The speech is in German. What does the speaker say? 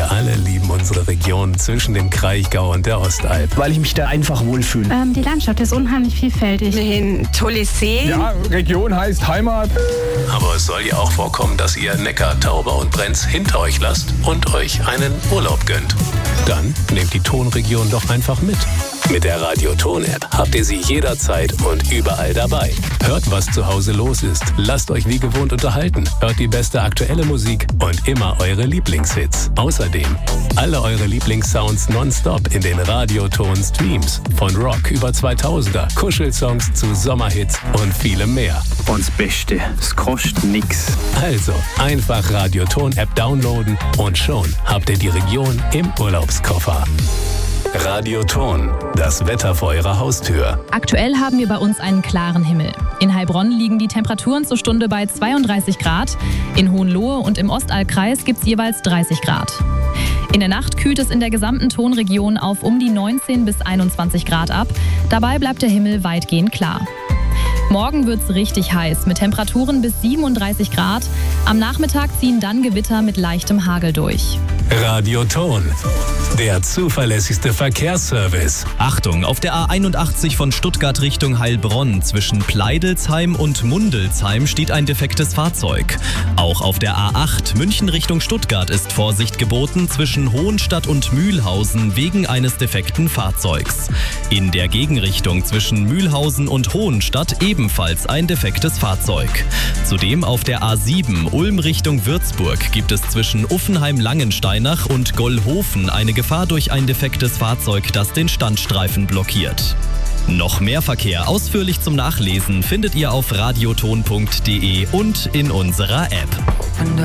Wir alle lieben unsere Region zwischen dem Kraichgau und der Ostalb. Weil ich mich da einfach wohlfühle. Die Landschaft ist unheimlich vielfältig. Ein tolles See. Ja, Region heißt Heimat. Aber es soll ja auch vorkommen, dass ihr Neckar, Tauber und Brenz hinter euch lasst und euch einen Urlaub gönnt. Dann nehmt die Tonregion doch einfach mit. Mit der Radio-Ton-App habt ihr sie jederzeit und überall dabei. Hört, was zu Hause los ist. Lasst euch wie gewohnt unterhalten. Hört die beste aktuelle Musik und immer eure Lieblingshits. Außerdem alle eure Lieblingssounds nonstop in den Radio-Ton-Streams. Von Rock über 2000er, Kuschelsongs zu Sommerhits und vielem mehr. Und das Beste, es kostet nix. Also einfach Radio-Ton-App downloaden und schon habt ihr die Region im Urlaubskoffer. Radio-Ton, das Wetter vor eurer Haustür. Aktuell haben wir bei uns einen klaren Himmel. In Heilbronn liegen die Temperaturen zur Stunde bei 32 Grad. In Hohenlohe und im Ostallkreis gibt es jeweils 30 Grad. In der Nacht kühlt es in der gesamten Tonregion auf um die 19 bis 21 Grad ab. Dabei bleibt der Himmel weitgehend klar. Morgen wird's richtig heiß mit Temperaturen bis 37 Grad. Am Nachmittag ziehen dann Gewitter mit leichtem Hagel durch. Radio-Ton, der zuverlässigste Verkehrsservice. Achtung, auf der A81 von Stuttgart Richtung Heilbronn zwischen Pleidelsheim und Mundelsheim steht ein defektes Fahrzeug. Auch auf der A8 München Richtung Stuttgart ist Vorsicht geboten zwischen Hohenstadt und Mühlhausen wegen eines defekten Fahrzeugs. In der Gegenrichtung zwischen Mühlhausen und Hohenstadt ebenfalls ein defektes Fahrzeug. Zudem auf der A7 Ulm Richtung Würzburg gibt es zwischen Uffenheim-Langensteinach und Gollhofen eine Gefahr durch ein defektes Fahrzeug, das den Standstreifen blockiert. Noch mehr Verkehr ausführlich zum Nachlesen findet ihr auf radioton.de und in unserer App.